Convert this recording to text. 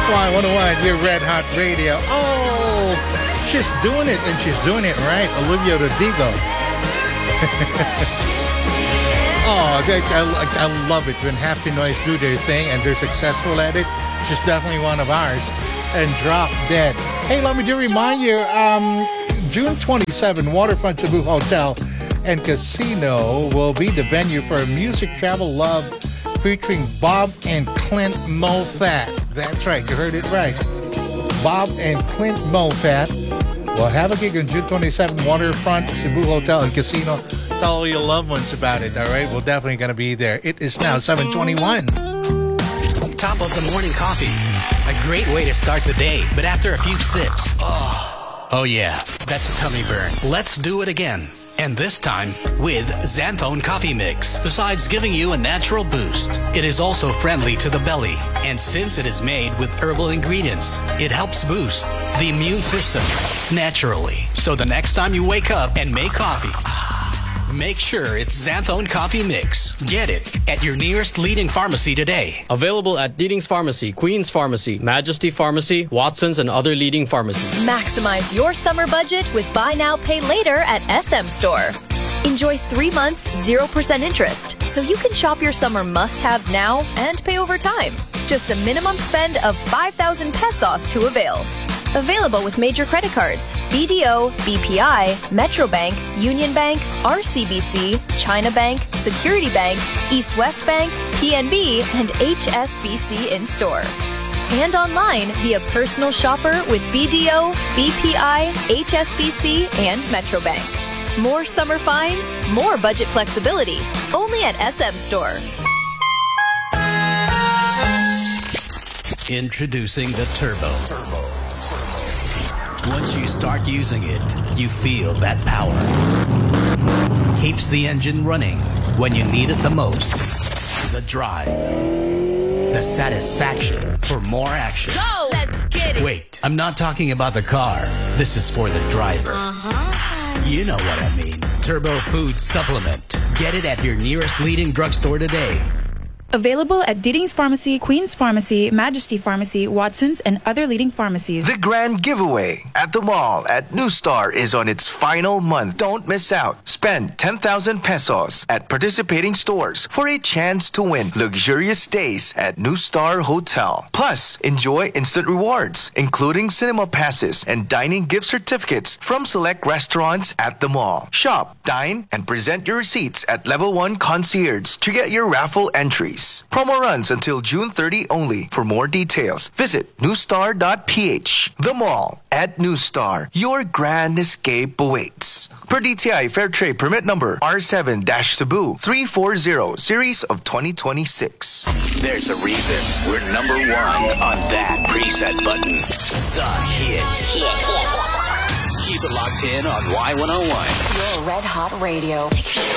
Y101, your Red Hot Radio. Oh, she's doing it, and she's doing it right. Olivia Rodrigo. Oh, I love it when Happy Noise do their thing and they're successful at it. She's definitely one of ours. And Drop Dead. Hey, let me just remind you, June 27, Waterfront Cebu Hotel and Casino will be the venue for Music Travel Love featuring Bob and Clint Moffat. That's right, you heard it right. Bob and Clint Moffat will have a gig on June 27, Waterfront Cebu Hotel and Casino. Tell all your loved ones about it, all right? We're definitely going to be there. It is now 7:21. Top of the morning coffee. A great way to start the day, but after a few sips, oh yeah, that's a tummy burn. Let's do it again. And this time with Xanthone Coffee Mix. Besides giving you a natural boost, it is also friendly to the belly. And since it is made with herbal ingredients, it helps boost the immune system naturally. So the next time you wake up and make coffee, make sure it's Xanthone Coffee Mix. Get it at your nearest leading pharmacy today. Available at Deeding's Pharmacy, Queen's Pharmacy, Majesty Pharmacy, Watson's, and other leading pharmacies. Maximize your summer budget with Buy Now, Pay Later at SM Store. Enjoy 3 months, 0% interest, so you can shop your summer must-haves now and pay over time. Just a minimum spend of 5,000 pesos to avail. Available with major credit cards, BDO, BPI, Metrobank, Union Bank, RCBC, China Bank, Security Bank, East West Bank, PNB, and HSBC in store. And online via personal shopper with BDO, BPI, HSBC, and Metrobank. More summer finds, more budget flexibility. Only at SM Store. Introducing the Turbo. Once you start using it, you feel that power. Keeps the engine running when you need it the most. The drive. The satisfaction for more action. Go! Let's get it! Wait, I'm not talking about the car. This is for the driver. You know what I mean. Turbo Food Supplement. Get it at your nearest leading drugstore today. Available at Deeding's Pharmacy, Queen's Pharmacy, Majesty Pharmacy, Watson's, and other leading pharmacies. The grand giveaway at the mall at New Star is on its final month. Don't miss out. Spend 10,000 pesos at participating stores for a chance to win luxurious stays at New Star Hotel. Plus, enjoy instant rewards, including cinema passes and dining gift certificates from select restaurants at the mall. Shop, dine, and present your receipts at Level 1 Concierge to get your raffle entries. Promo runs until June 30 only. For more details, visit newstar.ph. The mall at New Star. Your grand escape awaits. Per DTI Fair Trade Permit Number R7-Cebu 340 Series of 2026. There's a reason we're number one on that preset button. The hits. Keep it locked in on Y101. Your Red Hot Radio. Take a shot.